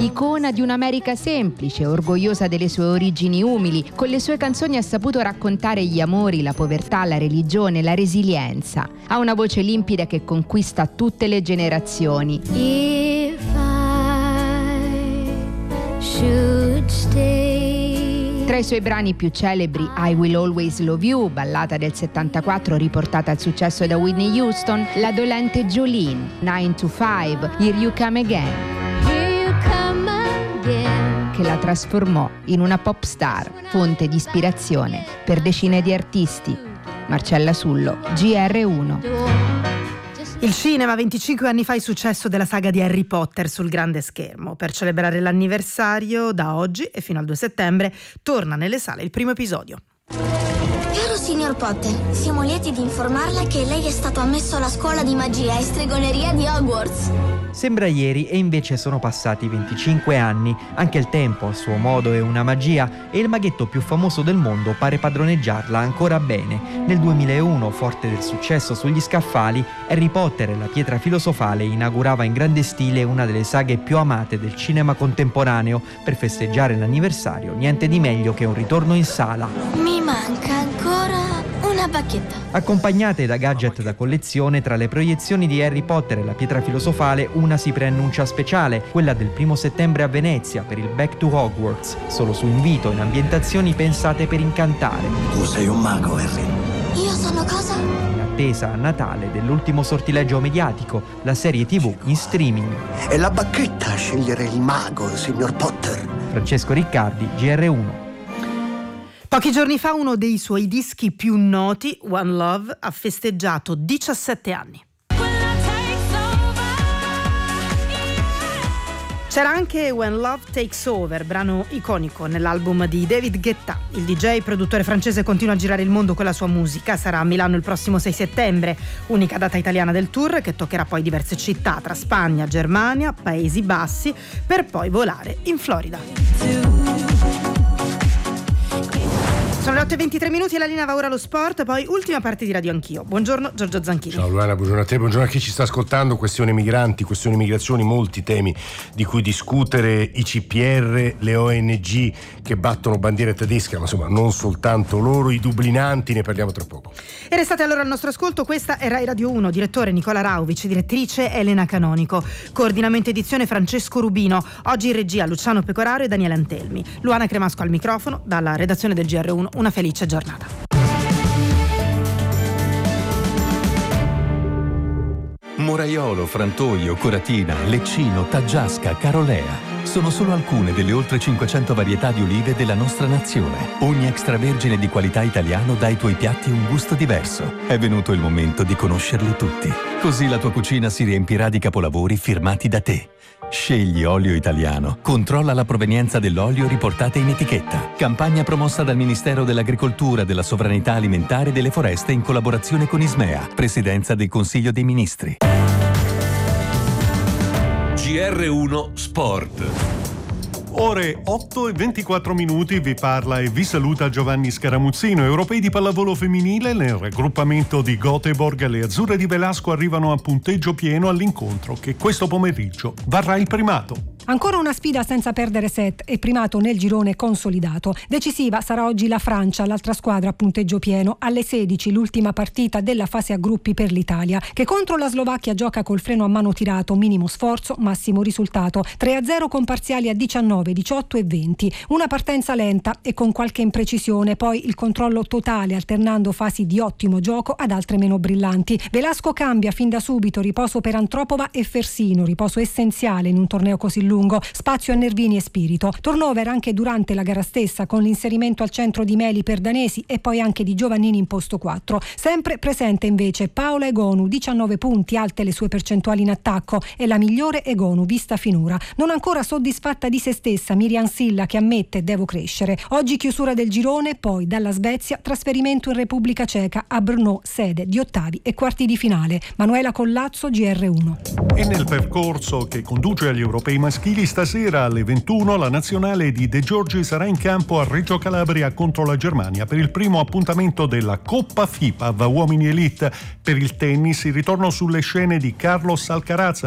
un'icona di un'America semplice, orgogliosa delle sue origini umili. Con le sue canzoni ha saputo raccontare gli amori, la povertà, la religione, la resilienza. Ha una voce limpida che conquista tutte le generazioni. If I should stay. Tra i suoi brani più celebri, I Will Always Love You, ballata del 74 riportata al successo da Whitney Houston, la dolente Jolene, 9 to 5, Here You Come Again, che la trasformò in una pop star, fonte di ispirazione per decine di artisti. Marcella Sullo, GR1. Il cinema, 25 anni fa il successo della saga di Harry Potter sul grande schermo. Per celebrare l'anniversario, da oggi e fino al 2 settembre, torna nelle sale il primo episodio. Caro signor Potter, siamo lieti di informarla che lei è stato ammesso alla scuola di magia e stregoneria di Hogwarts. Sembra ieri e invece sono passati 25 anni. Anche il tempo a suo modo è una magia e il maghetto più famoso del mondo pare padroneggiarla ancora bene. Nel 2001, forte del successo sugli scaffali, Harry Potter e la pietra filosofale inaugurava in grande stile una delle saghe più amate del cinema contemporaneo. Per festeggiare l'anniversario, niente di meglio che un ritorno in sala. Mi manca ancora una bacchetta. Accompagnate da gadget da collezione, tra le proiezioni di Harry Potter e la pietra filosofale una si preannuncia speciale, quella del 1 settembre a Venezia per il Back to Hogwarts, solo su invito in ambientazioni pensate per incantare. Tu sei un mago, Harry. Io sono cosa? In attesa a Natale dell'ultimo sortileggio mediatico, la serie TV in streaming. È la bacchetta a scegliere il mago, signor Potter. Francesco Riccardi, GR1. Pochi giorni fa uno dei suoi dischi più noti, One Love, ha festeggiato 17 anni. C'era anche When Love Takes Over, brano iconico nell'album di David Guetta. Il DJ produttore francese continua a girare il mondo con la sua musica. Sarà a Milano il prossimo 6 settembre, unica data italiana del tour che toccherà poi diverse città tra Spagna, Germania, Paesi Bassi, per poi volare in Florida. Sono le 8:23 e la linea va ora allo sport, poi ultima parte di Radio Anch'io. Buongiorno Giorgio Zanchini. Ciao Luana, buongiorno a te, buongiorno a chi ci sta ascoltando. Questione migranti, questione migrazioni, molti temi di cui discutere, i CPR, le ONG che battono bandiera tedesca, ma insomma non soltanto loro, i dublinanti, ne parliamo tra poco. E restate allora al nostro ascolto, questa è Rai Radio 1, direttore Nicola Rauvic, direttrice Elena Canonico, coordinamento edizione Francesco Rubino, oggi in regia Luciano Pecoraro e Daniele Antelmi. Luana Cremasco al microfono, dalla redazione del GR1. Una felice giornata. Moraiolo, Frantoio, Coratina, Leccino, Taggiasca, Carolea. Sono solo alcune delle oltre 500 varietà di olive della nostra nazione. Ogni extravergine di qualità italiano dà ai tuoi piatti un gusto diverso. È venuto il momento di conoscerli tutti. Così la tua cucina si riempirà di capolavori firmati da te. Scegli olio italiano. Controlla la provenienza dell'olio riportata in etichetta. Campagna promossa dal Ministero dell'Agricoltura, della Sovranità Alimentare e delle Foreste in collaborazione con Ismea, Presidenza del Consiglio dei Ministri. GR1 Sport. Ore 8:24 vi parla e vi saluta Giovanni Scaramuzzino. Europei di pallavolo femminile, nel raggruppamento di Göteborg le azzurre di Velasco arrivano a punteggio pieno all'incontro che questo pomeriggio varrà il primato. Ancora una sfida senza perdere set e primato nel girone consolidato. Decisiva sarà oggi la Francia, l'altra squadra a punteggio pieno. Alle 16 l'ultima partita della fase a gruppi per l'Italia, che contro la Slovacchia gioca col freno a mano tirato, minimo sforzo, massimo risultato. 3-0 con parziali a 19, 18 e 20. Una partenza lenta e con qualche imprecisione, poi il controllo totale alternando fasi di ottimo gioco ad altre meno brillanti. Velasco cambia fin da subito, riposo per Antropova e Fersino, riposo essenziale in un torneo così lungo. Spazio a Nervini e Spirito. Turnover anche durante la gara stessa, con l'inserimento al centro di Meli per Danesi e poi anche di Giovannini in posto 4. Sempre presente invece Paola Egonu, 19 punti, alte le sue percentuali in attacco, e la migliore Egonu vista finora. Non ancora soddisfatta di se stessa Miriam Silla, che ammette devo crescere. Oggi chiusura del girone, poi dalla Svezia trasferimento in Repubblica Ceca a Brno, sede di ottavi e quarti di finale. Manuela Collazzo, GR1. E nel percorso che conduce agli europei maschili, stasera alle 21 la nazionale di De Giorgi sarà in campo a Reggio Calabria contro la Germania per il primo appuntamento della Coppa FIPAV Uomini Elite. Per il tennis il ritorno sulle scene di Carlos Alcaraz